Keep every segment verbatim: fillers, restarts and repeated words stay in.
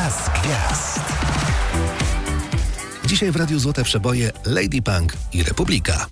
Czas gwiazd. Dzisiaj w Radiu Złote Przeboje Lady Punk i Republika.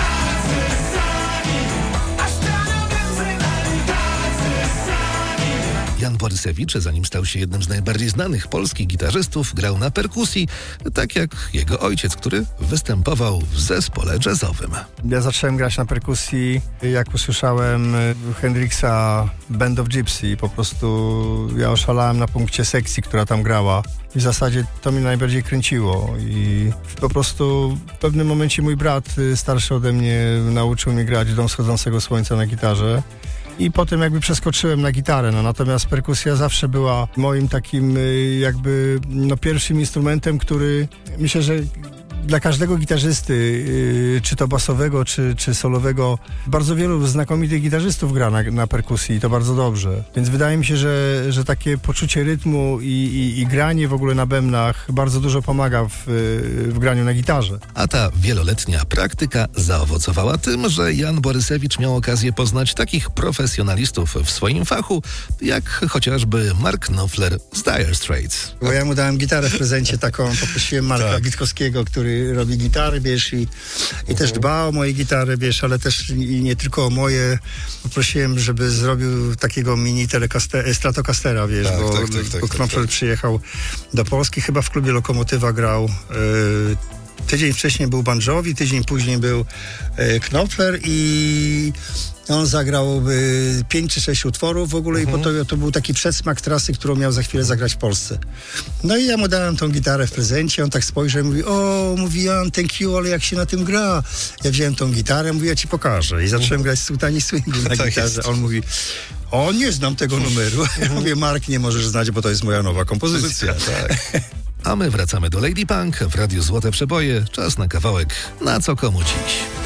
Jan Borysewicz, zanim stał się jednym z najbardziej znanych polskich gitarzystów, grał na perkusji, tak jak jego ojciec, który występował w zespole jazzowym. Ja zacząłem grać na perkusji, jak usłyszałem Hendrixa Band of Gypsy. Po prostu ja oszalałem na punkcie sekcji, która tam grała. I w zasadzie to mnie najbardziej kręciło. I po prostu w pewnym momencie mój brat starszy ode mnie nauczył mnie grać Dom wschodzącego słońca na gitarze. I potem jakby przeskoczyłem na gitarę, no natomiast perkusja zawsze była moim takim jakby no pierwszym instrumentem, który myślę, że dla każdego gitarzysty, yy, czy to basowego, czy, czy solowego, bardzo wielu znakomitych gitarzystów gra na, na perkusji i to bardzo dobrze. Więc wydaje mi się, że, że takie poczucie rytmu i, i, i granie w ogóle na bębnach bardzo dużo pomaga w, w graniu na gitarze. A ta wieloletnia praktyka zaowocowała tym, że Jan Borysewicz miał okazję poznać takich profesjonalistów w swoim fachu, jak chociażby Mark Knopfler z Dire Straits. Bo ja mu dałem gitarę w prezencie taką, poprosiłem Marka tak. Witkowskiego, który robi gitary, wiesz, i, i też dba o moje gitary, wiesz, ale też i nie tylko o moje. Poprosiłem, żeby zrobił takiego mini telekaster, Stratocastera, wiesz, tak, bo, tak, tak, tak, bo Knopfler tak, tak. przyjechał do Polski, chyba w klubie Lokomotywa grał. Yy, tydzień wcześniej był Bon Jovi, tydzień później był yy, Knopfler i on zagrał y, pięć czy sześć utworów w ogóle uh-huh. i po to, to był taki przedsmak trasy, którą miał za chwilę zagrać w Polsce. No i ja mu dałem tą gitarę w prezencie, on tak spojrzał i mówi, o, mówi Jan, thank you, ale jak się na tym gra? Ja wziąłem tą gitarę, mówię, ja ci pokażę. I zacząłem uh-huh. grać Sultani Swingu na tak gitarze. Jest. On mówi, o, nie znam tego numeru. Ja mówię, Mark, nie możesz znać, bo to jest moja nowa kompozycja. Tak. A my wracamy do Lady Punk w Radiu Złote Przeboje. Czas na kawałek Na co komu dziś.